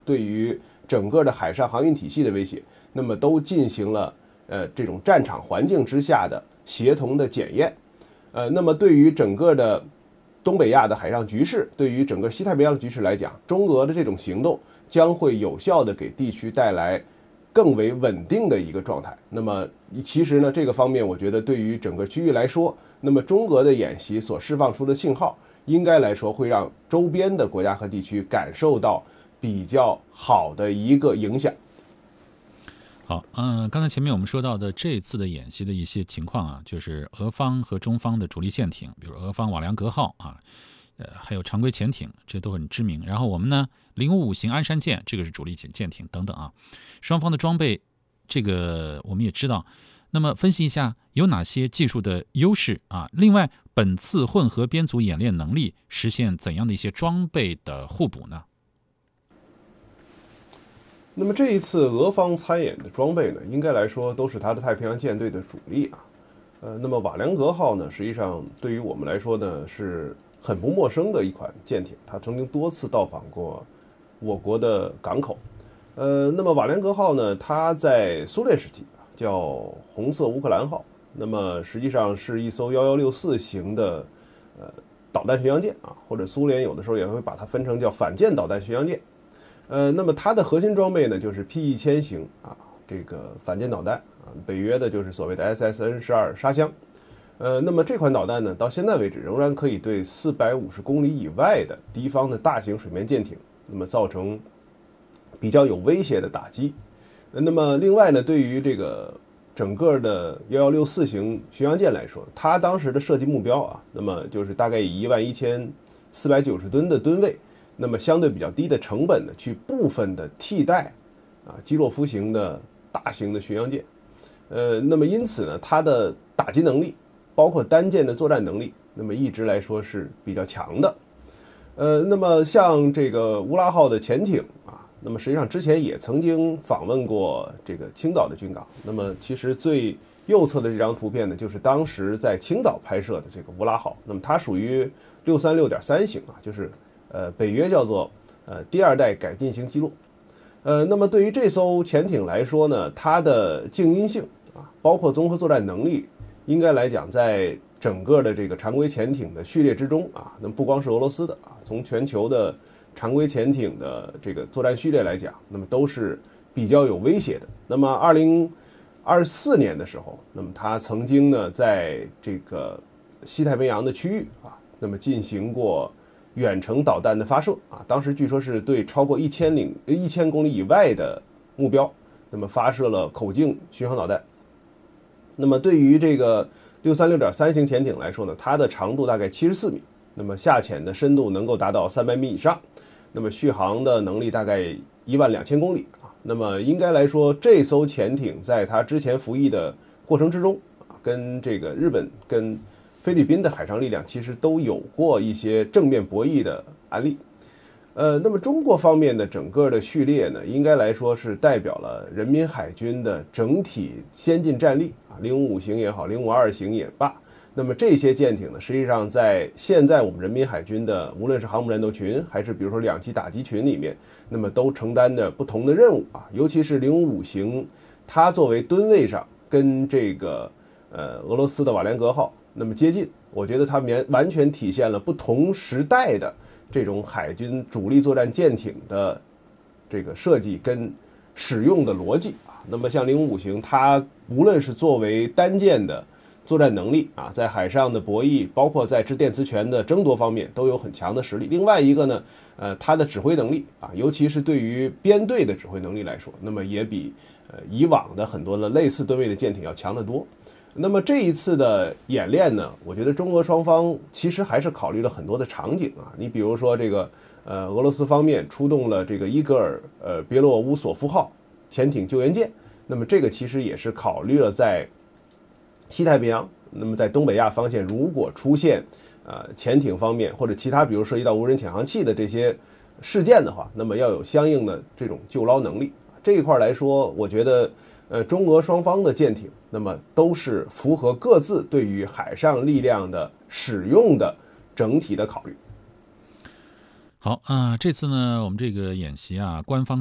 对于整个的海上航运体系的威胁，那么都进行了这种战场环境之下的协同的检验。那么对于整个的东北亚的海上局势，对于整个西太平洋的局势来讲，中俄的这种行动将会有效的给地区带来更为稳定的一个状态。那么其实呢，这个方面我觉得对于整个区域来说，那么中俄的演习所释放出的信号，应该来说会让周边的国家和地区感受到比较好的一个影响。 好，刚才前面我们说到的这次的演习的一些情况啊，就是俄方和中方的主力舰艇，比如俄方瓦良格号啊，还有常规潜艇，这都很知名。然后我们呢，055型鞍山舰，这个是主力舰艇等等啊，双方的装备，这个我们也知道。那么分析一下有哪些技术的优势啊？另外，本次混合编组演练能力实现怎样的一些装备的互补呢？ 那么这一次俄方参演的装备呢，应该来说都是它的太平洋舰队的主力啊。那么瓦良格号呢，实际上对于我们来说呢是很不陌生的一款舰艇，它曾经多次到访过我国的港口。那么瓦良格号呢，它在苏联时期叫红色乌克兰号，那么实际上是一艘1164型的导弹巡洋舰啊，或者苏联有的时候也会把它分成叫反舰导弹巡洋舰。那么它的核心装备呢，就是 P1000型啊，这个反舰导弹啊，北约的就是所谓的 SSN-12沙箱。那么这款导弹呢，到现在为止仍然可以对450公里以外的敌方的大型水面舰艇，那么造成比较有威胁的打击。那么另外呢，对于这个整个的1164型巡洋舰来说，它当时的设计目标啊，那么就是大概以11490吨的吨位。那么相对比较低的成本呢，去部分的替代基洛夫型的大型的巡洋舰，那么因此呢，它的打击能力，包括单舰的作战能力，那么一直来说是比较强的。那么像这个乌拉号的潜艇啊，那么实际上之前也曾经访问过这个青岛的军港。那么其实最右侧的这张图片呢，就是当时在青岛拍摄的这个乌拉号。那么它属于636.3型啊，就是北约叫做第二代改进型基洛。那么对于这艘潜艇来说呢，它的静音性啊，包括综合作战能力，应该来讲在整个的这个常规潜艇的序列之中啊，那么不光是俄罗斯的啊，从全球的常规潜艇的这个作战序列来讲，那么都是比较有威胁的。那么2024年的时候，那么它曾经呢在这个西太平洋的区域啊，那么进行过远程导弹的发射啊，当时据说是对超过1000公里以外的目标，那么发射了口径巡航导弹。那么对于这个636.3型潜艇来说呢，它的长度大概74米，那么下潜的深度能够达到300米以上，那么续航的能力大概12000公里啊。那么应该来说，这艘潜艇在它之前服役的过程之中啊，跟这个日本跟菲律宾的海上力量其实都有过一些正面博弈的案例。那么中国方面的整个的序列呢，应该来说是代表了人民海军的整体先进战力啊，055型也好，052型也罢。那么这些舰艇呢，实际上在现在我们人民海军的无论是航母战斗群，还是比如说两栖打击群里面，那么都承担着不同的任务啊。尤其是055型，它作为吨位上跟这个俄罗斯的瓦良格号那么接近，我觉得它完全体现了不同时代的这种海军主力作战舰艇的这个设计跟使用的逻辑啊。那么像055型，它无论是作为单舰的作战能力啊，在海上的博弈，包括在制电磁权的争夺方面都有很强的实力。另外一个呢，它的指挥能力啊，尤其是对于编队的指挥能力来说，那么也比以往的很多的类似吨位的舰艇要强得多。那么这一次的演练呢，我觉得中俄双方其实还是考虑了很多的场景啊。你比如说这个俄罗斯方面出动了这个伊戈尔别洛乌索夫号潜艇救援舰，那么这个其实也是考虑了在西太平洋，那么在东北亚方向如果出现潜艇方面或者其他比如涉及到无人潜航器的这些事件的话，那么要有相应的这种救捞能力。这一块来说，我觉得中俄双方的舰艇那么都是符合各自对于海上力量的使用的整体的考虑。 好这次呢，我们这个演习啊，官方